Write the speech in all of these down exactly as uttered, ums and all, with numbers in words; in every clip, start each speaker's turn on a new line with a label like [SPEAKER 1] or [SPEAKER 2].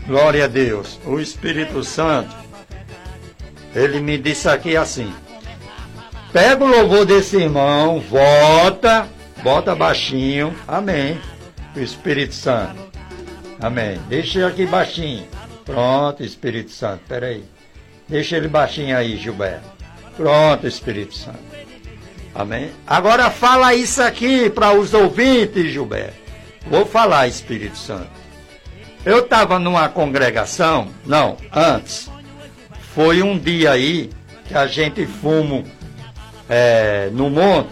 [SPEAKER 1] Glória a Deus. O Espírito Santo, ele me disse aqui assim: pega o louvor desse irmão, volta, bota baixinho. Amém. O Espírito Santo. Amém. Deixa ele aqui baixinho. Pronto, Espírito Santo. Peraí. Deixa ele baixinho aí, Gilberto. Pronto, Espírito Santo. Amém. Agora fala isso aqui para os ouvintes, Gilberto. Vou falar, Espírito Santo. Eu estava numa congregação, não, antes. Foi um dia aí que a gente fuma é, no monte.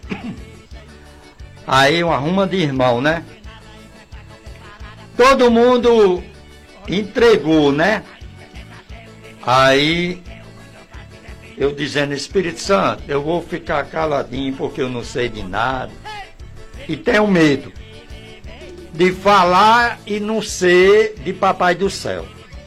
[SPEAKER 1] Aí uma ruma de irmão, né? Todo mundo entregou, né? Aí eu dizendo: Espírito Santo, eu vou ficar caladinho porque eu não sei de nada. E tenho medo de falar e não ser de Papai do Céu.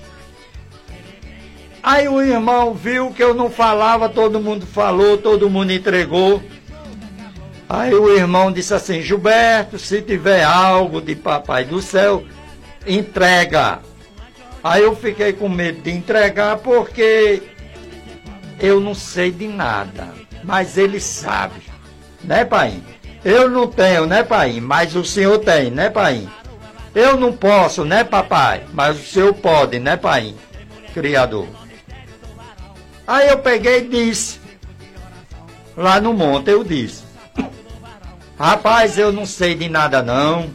[SPEAKER 1] Aí o irmão viu que eu não falava, todo mundo falou, todo mundo entregou. Aí o irmão disse assim: Gilberto, se tiver algo de Papai do Céu, entrega. Aí eu fiquei com medo de entregar porque eu não sei de nada, mas ele sabe, né, pai? Eu não tenho, né, pai? Mas o senhor tem, né, pai? Eu não posso, né, papai? Mas o senhor pode, né, pai? Criador. Aí eu peguei e disse, lá no monte eu disse: rapaz, eu não sei de nada não,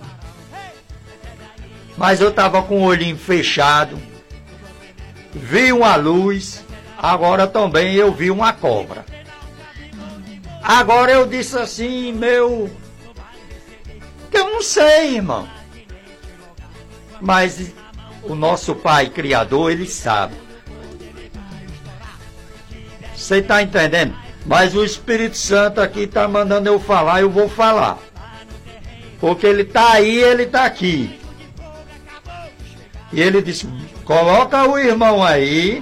[SPEAKER 1] mas eu estava com o olhinho fechado, vi uma luz, agora também eu vi uma cobra. Agora eu disse assim, meu, que eu não sei, irmão. Mas o nosso Pai Criador, ele sabe. Você está entendendo? Mas o Espírito Santo aqui está mandando eu falar, eu vou falar. Porque ele está aí, ele está aqui. E ele disse: coloca o irmão aí,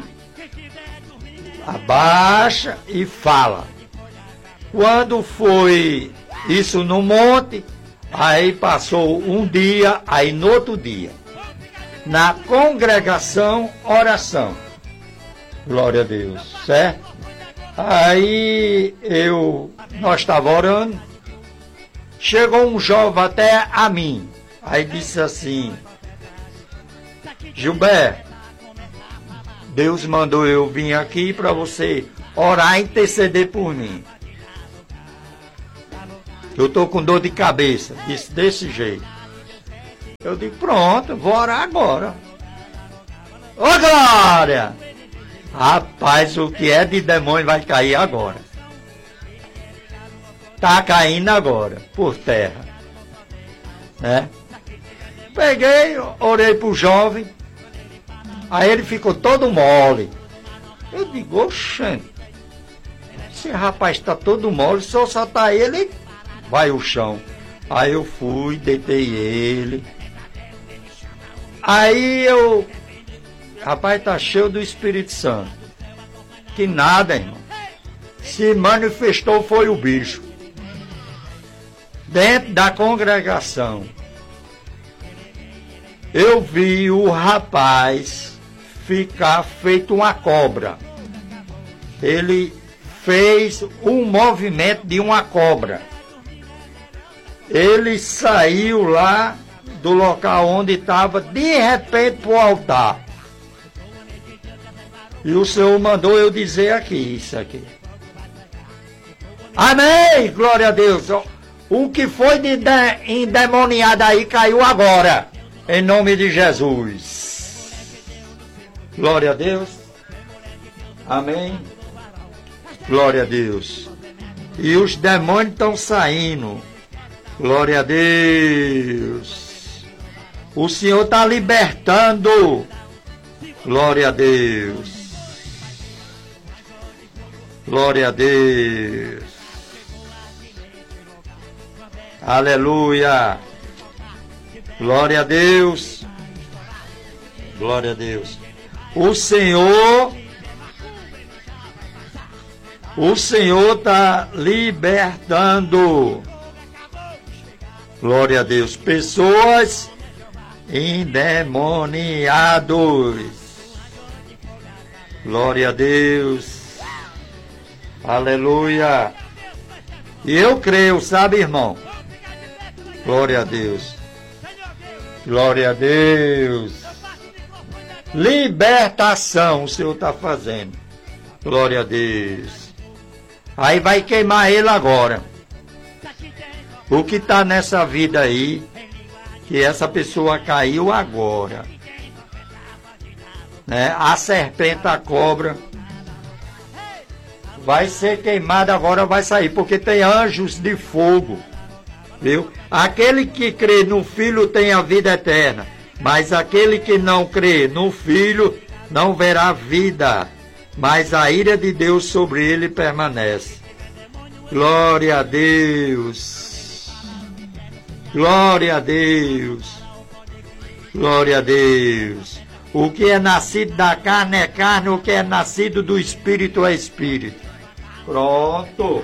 [SPEAKER 1] abaixa e fala. Quando foi isso no monte, aí passou um dia, aí no outro dia, na congregação, oração. Glória a Deus, certo? Aí eu, nós estávamos orando, chegou um jovem até a mim, aí disse assim: Gilberto, Deus mandou eu vir aqui para você orar e interceder por mim. Eu estou com dor de cabeça. Disse desse jeito. Eu digo: pronto, vou orar agora. Ô glória! Rapaz, o que é de demônio vai cair agora. Tá caindo agora, por terra. Né? Peguei, orei pro jovem. Aí ele ficou todo mole. Eu digo: oxente, esse rapaz está todo mole, só só tá ele, vai o chão. Aí eu fui, deitei ele. Aí eu, rapaz, tá cheio do Espírito Santo. Que nada, irmão. Se manifestou foi o bicho. Dentro da congregação. Eu vi o rapaz ficar feito uma cobra. Ele fez um movimento de uma cobra. Ele saiu lá do local onde estava, de repente, para o altar. E o Senhor mandou eu dizer aqui, isso aqui. Amém! Glória a Deus! O que foi de endemoniado aí caiu agora. Em nome de Jesus. Glória a Deus. Amém. Glória a Deus. E os demônios estão saindo. Glória a Deus. O Senhor está libertando. Glória a Deus. Glória a Deus. Aleluia. Glória a Deus. Glória a Deus. O Senhor, o Senhor está libertando. Glória a Deus. Pessoas endemoniados. Glória a Deus. Aleluia. E eu creio, sabe, irmão? Glória a Deus. Glória a Deus. Libertação o Senhor está fazendo. Glória a Deus. Aí vai queimar ele agora. O que está nessa vida aí, que essa pessoa caiu agora. Né? A serpente, a cobra, vai ser queimada agora, vai sair, porque tem anjos de fogo. Viu? Aquele que crê no Filho tem a vida eterna, mas aquele que não crê no Filho não verá vida, mas a ira de Deus sobre ele permanece. Glória a Deus. Glória a Deus. Glória a Deus. O que é nascido da carne é carne, o que é nascido do Espírito é Espírito. Pronto.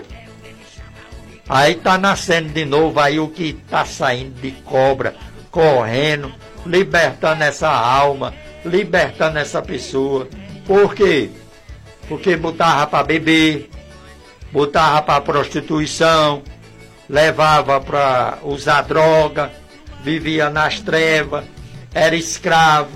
[SPEAKER 1] Aí tá nascendo de novo aí o que tá saindo de cobra, correndo, libertando essa alma, libertando essa pessoa. Por quê? Porque botava para beber, botava para prostituição, levava para usar droga, vivia nas trevas, era escravo,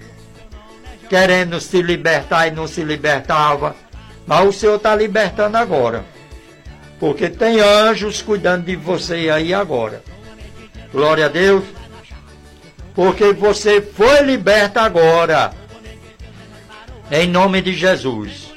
[SPEAKER 1] querendo se libertar e não se libertava. Mas o Senhor está libertando agora, porque tem anjos cuidando de você aí agora. Glória a Deus. Porque você foi liberta agora, em nome de Jesus.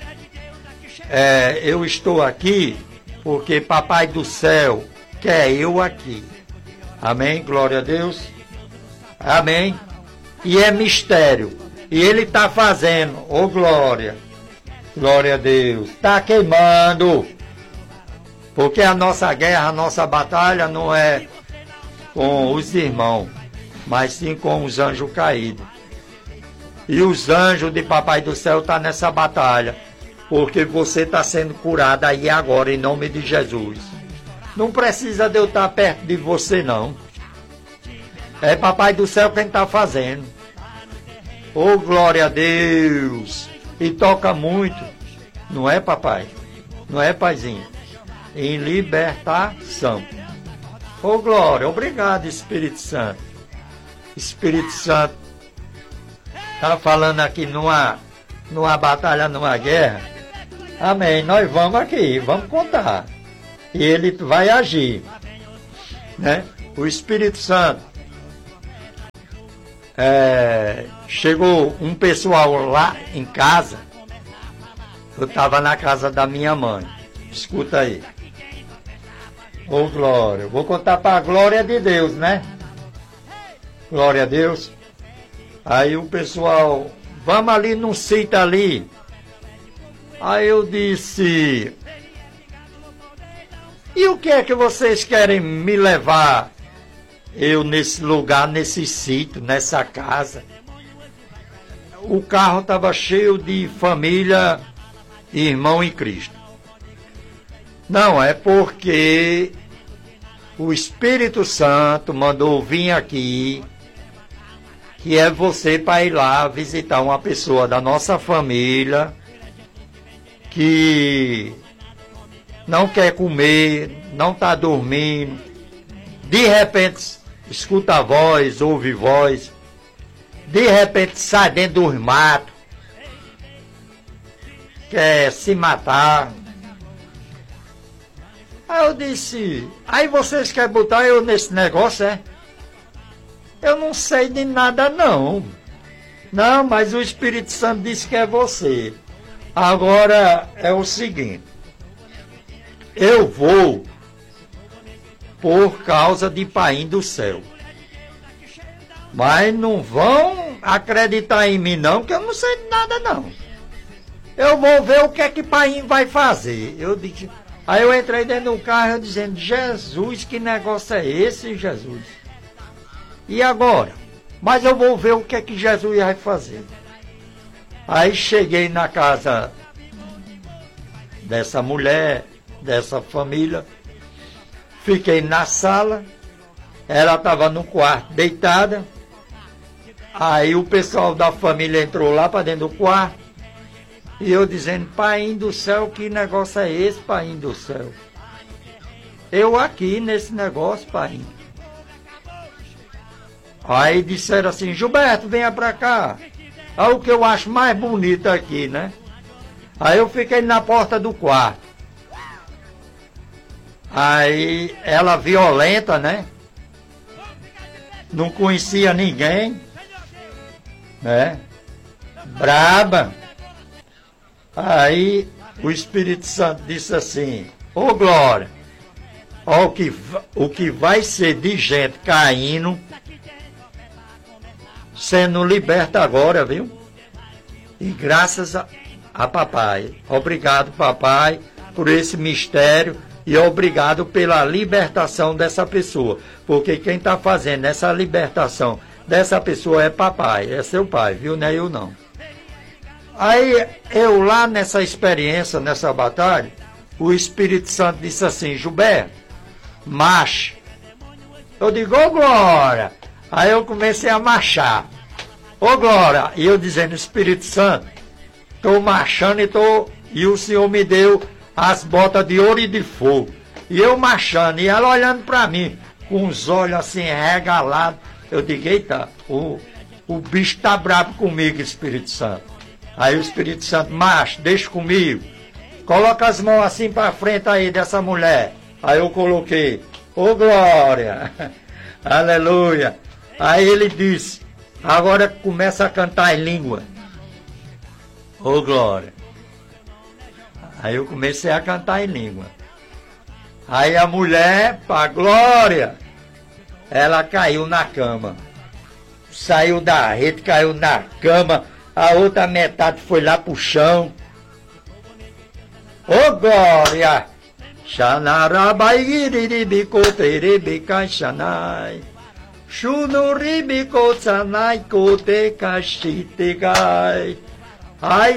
[SPEAKER 1] É, eu estou aqui porque Papai do Céu quer eu aqui. Amém? Glória a Deus. Amém? E é mistério. E Ele está fazendo. Ô, glória. Glória a Deus. Está queimando. Porque a nossa guerra, a nossa batalha não é com os irmãos, mas sim com os anjos caídos. E os anjos de Papai do Céu estão nessa batalha, porque você está sendo curado aí agora, em nome de Jesus. Não precisa de eu estar perto de você, não. É Papai do Céu quem está fazendo. Oh, glória a Deus. E toca muito. Não é, papai? Não é, paizinho? Em libertação. Oh, glória. Obrigado, Espírito Santo. Espírito Santo está falando aqui numa, numa batalha, numa guerra. Amém. Nós vamos aqui, vamos contar. E Ele vai agir. Né? O Espírito Santo. É, chegou um pessoal lá em casa. Eu estava na casa da minha mãe. Escuta aí. Ô, glória. Vou contar para a glória de Deus, né? Glória a Deus. Aí o pessoal, vamos ali num sítio ali. Aí eu disse, e o que é que vocês querem me levar? Eu nesse lugar, nesse sítio, nessa casa. O carro estava cheio de família, irmão em Cristo. Não, é porque o Espírito Santo mandou vir aqui, que é você para ir lá visitar uma pessoa da nossa família que não quer comer, não está dormindo, de repente escuta a voz, ouve voz, de repente sai dentro dos matos, quer se matar. Aí eu disse, aí vocês querem botar eu nesse negócio, é? Eu não sei de nada, não. Não, mas o Espírito Santo disse que é você. Agora é o seguinte, eu vou por causa de Pai do Céu. Mas não vão acreditar em mim, não, que eu não sei de nada, não. Eu vou ver o que é que Pai vai fazer. Eu disse, aí eu entrei dentro do carro, eu dizendo, Jesus, que negócio é esse, Jesus? E agora? Mas eu vou ver o que é que Jesus vai fazer. Aí cheguei na casa dessa mulher, dessa família, fiquei na sala, ela estava no quarto deitada, Aí o pessoal da família entrou lá para dentro do quarto. E eu dizendo, Pai do céu, que negócio é esse, Pai do céu? Eu aqui nesse negócio, Pai. Aí disseram assim, Gilberto, venha pra cá. Olha o que eu acho mais bonito aqui, né? Aí eu fiquei na porta do quarto. Aí ela violenta, né? Não conhecia ninguém, né? Braba. Aí o Espírito Santo disse assim, ô Glória, ó, o que, o que vai ser de gente caindo, sendo liberta agora, viu? E graças a, a papai. Obrigado, papai, por esse mistério e obrigado pela libertação dessa pessoa. Porque quem está fazendo essa libertação dessa pessoa é papai, é seu pai, viu? Não é eu não. Aí eu lá nessa experiência, nessa batalha, o Espírito Santo disse assim, Gilberto, marche. Eu digo, ô Glória. Aí eu comecei a marchar. Ô Glória, e eu dizendo, Espírito Santo, estou marchando e, tô, e o Senhor me deu as botas de ouro e de fogo. E eu marchando, e ela olhando para mim, com os olhos assim regalados. Eu digo, eita, o, o bicho está bravo comigo, Espírito Santo. Aí o Espírito Santo, macho, deixa comigo. Coloca as mãos assim para frente aí dessa mulher. Aí eu coloquei, ô Glória, aleluia. Aí ele disse, agora começa a cantar em língua. Ô Glória. Aí eu comecei a cantar em língua. Aí a mulher, pra glória, ela caiu na cama. Saiu da rede, caiu na cama. A outra metade foi lá pro chão. Ô glória! Xanarabairibicoteirebicai xanai. Xunuribicotsanai cotecachitegai. Ai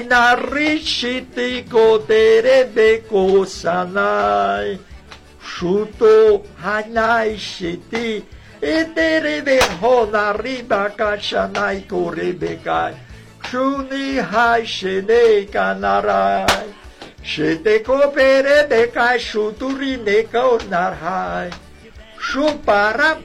[SPEAKER 1] narishitikoterebecosanai. Chuto hanai shiti. Eterebe honaribacachanai corebecai. Shuni hai shenei kanarai. Shete coperebecai chuturine konarhai. Chupara